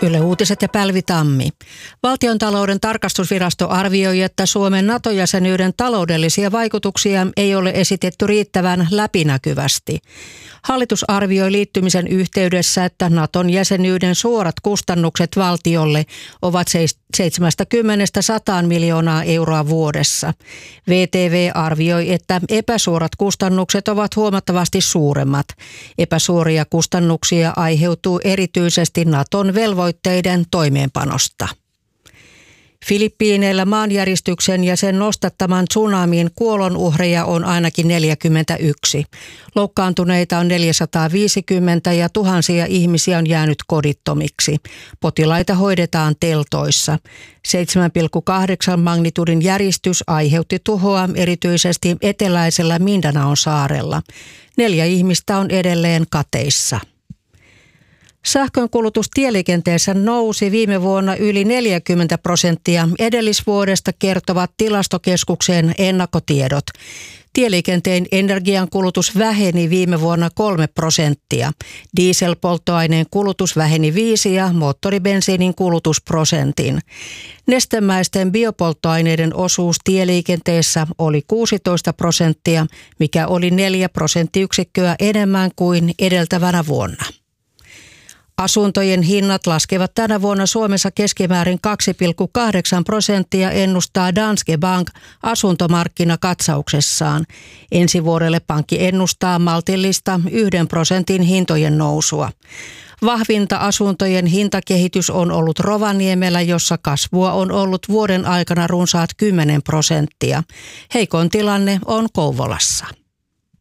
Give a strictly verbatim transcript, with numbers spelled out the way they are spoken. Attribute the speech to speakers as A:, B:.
A: Yle Uutiset ja Pälvi Tammi. Valtiontalouden tarkastusvirasto arvioi, että Suomen NATO-jäsenyyden taloudellisia vaikutuksia ei ole esitetty riittävän läpinäkyvästi. Hallitus arvioi liittymisen yhteydessä, että Naton jäsenyyden suorat kustannukset valtiolle ovat seitsemänkymmentä sataan miljoonaa euroa vuodessa. V T V arvioi, että epäsuorat kustannukset ovat huomattavasti suuremmat. Epäsuoria kustannuksia aiheutuu erityisesti Naton velvoitteiden toimeenpanosta. Filippiineillä maanjäristyksen ja sen nostattaman tsunamin kuolonuhreja on ainakin neljäkymmentäyksi. Loukkaantuneita on neljäsataaviisikymmentä ja tuhansia ihmisiä on jäänyt kodittomiksi. Potilaita hoidetaan teltoissa. seitsemän pilkku kahdeksan magnitudin järistys aiheutti tuhoa erityisesti eteläisellä Mindanaon saarella. Neljä ihmistä on edelleen kateissa. Sähkönkulutus tieliikenteessä nousi viime vuonna yli neljäkymmentä prosenttia edellisvuodesta, kertovat Tilastokeskuksen ennakkotiedot. Tieliikenteen energiankulutus väheni viime vuonna kolme prosenttia. Dieselpolttoaineen kulutus väheni viisi ja moottoribensiinin kulutus prosentin. Nestemäisten biopolttoaineiden osuus tieliikenteessä oli kuusitoista prosenttia, mikä oli neljä prosenttiyksikköä enemmän kuin edeltävänä vuonna. Asuntojen hinnat laskevat tänä vuonna Suomessa keskimäärin kaksi pilkku kahdeksan prosenttia, ennustaa Danske Bank asuntomarkkinakatsauksessaan. Ensi vuodelle pankki ennustaa maltillista yhden prosentin hintojen nousua. Vahvinta asuntojen hintakehitys on ollut Rovaniemellä, jossa kasvua on ollut vuoden aikana runsaat kymmenen prosenttia. Heikoin tilanne on Kouvolassa.